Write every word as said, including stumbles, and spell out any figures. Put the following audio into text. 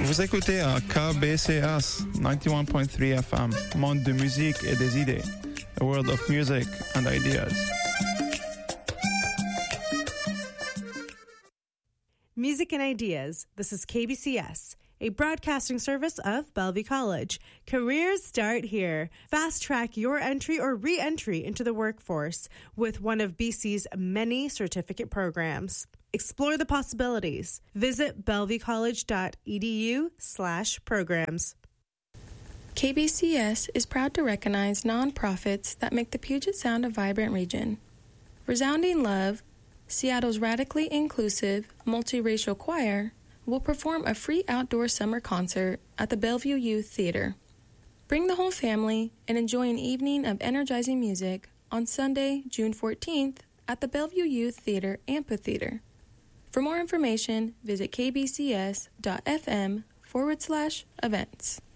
Vous écoutez à K B C S ninety-one point three F M, monde de musique et des idées, a world of music and ideas. Music and Ideas. This is K B C S, a broadcasting service of Bellevue College. Careers start here. Fast track your entry or re-entry into the workforce with one of B C's many certificate programs. Explore the possibilities. Visit bellevuecollege.edu slash programs. K B C S is proud to recognize nonprofits that make the Puget Sound a vibrant region. Resounding Love, Seattle's radically inclusive, multiracial choir, will perform a free outdoor summer concert at the Bellevue Youth Theater. Bring the whole family and enjoy an evening of energizing music on Sunday, June fourteenth at the Bellevue Youth Theater Amphitheater. For more information, visit kbcs.fm forward slash events.